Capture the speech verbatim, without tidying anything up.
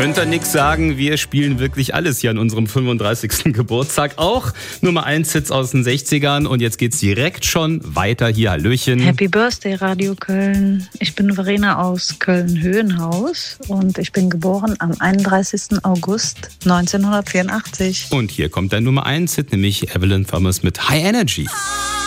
Könnt ihr nix sagen, wir spielen wirklich alles hier an unserem fünfunddreißigsten Geburtstag. Auch Nummer eins Hits aus den sechzigern. Und jetzt geht's direkt schon weiter hier. Hallöchen. Happy Birthday, Radio Köln. Ich bin Verena aus Köln-Höhenhaus und ich bin geboren am einunddreißigsten August neunzehnhundertvierundachtzig. Und hier kommt dein Nummer eins Hit, nämlich Evelyn Thomas mit High Energy.